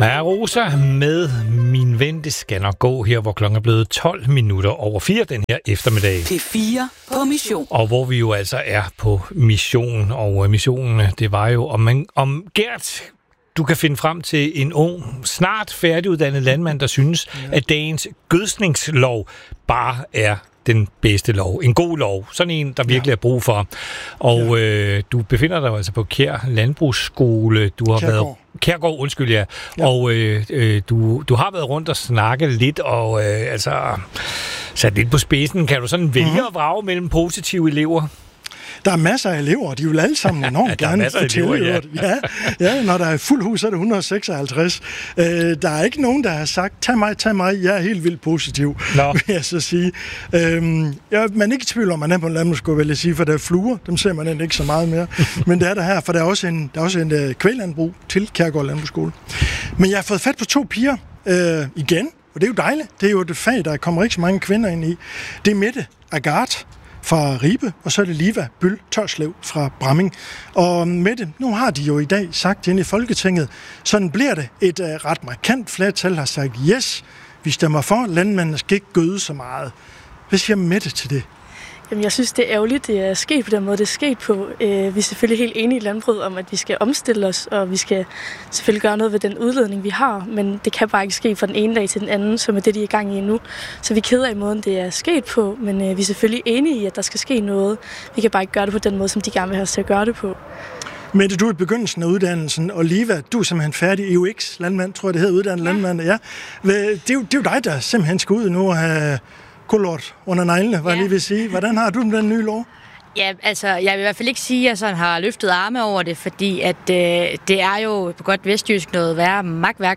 Maja Rosa med Min ven, det skal nok gå her, hvor klokken er blevet 12 minutter over 4 den her eftermiddag. P4 på mission. Og hvor vi jo altså er på mission, og missionen, det var jo, om Gert, du kan finde frem til en ung, snart færdiguddannet landmand, der synes, at dagens gødskningslov bare er den bedste lov. En god lov. Sådan en, der virkelig er brug for. Og du befinder dig altså på Kjær Landbrugsskole. Du har været Kjærgaard, undskyld, ja. Og du har været rundt og snakket lidt, og sat lidt på spidsen. Kan du sådan vælge at vrage mellem positive elever? Der er masser af elever, de vil alle sammen enormt gerne fortælle. Ja, når der er fuld hus, så er det 156. Der er ikke nogen, der har sagt, tag mig, jeg er helt vildt positiv, vil jeg så sige. Man er ikke i tvivl om, man er på en landbrugsskole, vil jeg sige, for der er fluer, dem ser man ikke så meget mere. Men det er der her, for der er også en kvæglandbrug til Kjærgaard Landbrugsskole. Men jeg har fået fat på 2 piger igen, og det er jo dejligt. Det er jo et fag, der kommer ikke så mange kvinder ind i. Det er Mette Agart fra Ribe, og så er det Liva Byl Tørslev fra Bramming. Og Mette, nu har de jo i dag sagt inde i Folketinget, sådan bliver det. Et ret markant flertal har sagt, yes, vi stemmer for, landmændene skal ikke gøde så meget. Hvad siger Mette til det? Jamen, jeg synes, det er ærgerligt, det er sket på den måde, det er sket på. Vi er selvfølgelig helt enige i landbruget om, at vi skal omstille os, og vi skal selvfølgelig gøre noget ved den udledning, vi har, men det kan bare ikke ske fra den ene dag til den anden, som er det, de er i gang i nu. Så vi er kede af måden, det er sket på, men vi er selvfølgelig enige i, at der skal ske noget. Vi kan bare ikke gøre det på den måde, som de gerne vil have os til at gøre det på. Mette, du er i begyndelsen af uddannelsen, og Liva, du er simpelthen færdig EUX-landmand, tror jeg, det hedder, uddannet landmand. Ja. Det er jo dig, der simpelthen skal ud nu og have kulort under neglene, var jeg lige ved at sige. Hvordan har du den nye lov? Ja, altså, jeg vil i hvert fald ikke sige, at jeg sådan har løftet arme over det, fordi at det er jo på godt vestjysk noget værre magtværk.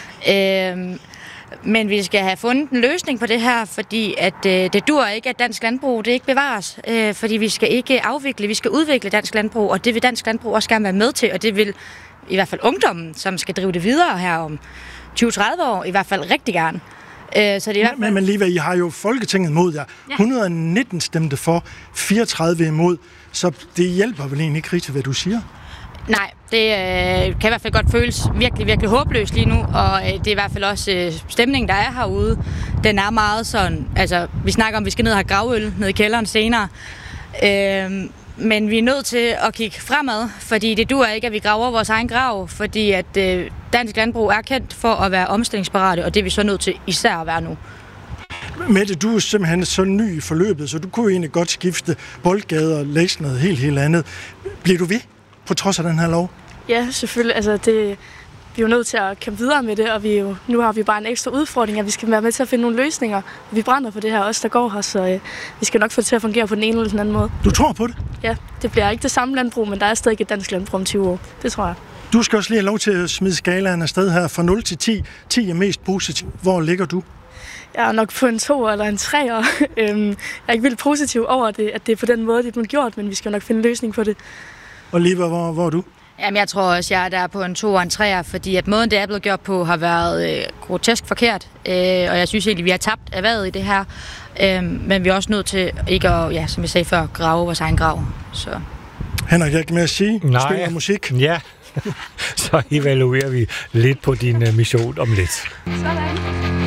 Men vi skal have fundet en løsning på det her, fordi at det dur ikke, at dansk landbrug det ikke bevares. Fordi vi skal ikke afvikle, vi skal udvikle dansk landbrug, og det vil dansk landbrug også gerne være med til, og det vil i hvert fald ungdommen, som skal drive det videre her om 20-30 år, i hvert fald rigtig gerne. Så det er men Liva, I har jo Folketinget mod jer. Ja. 119 stemte for, 34 imod, så det hjælper vel egentlig ikke rigtig, hvad du siger? Nej, det kan i hvert fald godt føles virkelig, virkelig håbløst lige nu, og det er i hvert fald også stemningen, der er herude. Den er meget sådan, altså vi snakker om, at vi skal ned og have gravøl ned i kælderen senere, men vi er nødt til at kigge fremad, fordi det duer ikke, at vi graver vores egen grav, fordi at dansk landbrug er kendt for at være omstillingsparate, og det er vi så nødt til især at være nu. Mette, du er simpelthen så ny i forløbet, så du kunne egentlig godt skifte boldgade og læse noget helt andet. Bliver du ved på trods af den her lov? Ja, selvfølgelig. Altså, vi er jo nødt til at kæmpe videre med det, og nu har vi bare en ekstra udfordring, at vi skal være med til at finde nogle løsninger. Vi brænder for det her også, der går her, så vi skal nok få det til at fungere på den ene eller den anden måde. Du tror på det? Ja, det bliver ikke det samme landbrug, men der er stadig et dansk landbrug om 20 år. Det tror jeg. Du skal også lige have lov til at smide skalaen afsted her fra 0 til 10. 10 er mest positiv. Hvor ligger du? Jeg er nok på en 2 eller en 3. Jeg er ikke vildt positiv over det, at det er på den måde, det er blevet gjort, men vi skal nok finde en løsning på det. Og Liva, hvor er du? Jamen, jeg tror også, jeg er der på en 2 og en 3, fordi at måden, det er blevet gjort på, har været grotesk forkert. Og jeg synes egentlig, vi har tabt erhvervet i det her. Men vi er også nødt til ikke at, ja, som jeg sagde før, grave vores egen grav. Så. Henrik, jeg kan med at sige, spiller musik. Ja, så evaluerer vi lidt på din mission om lidt. Sådan.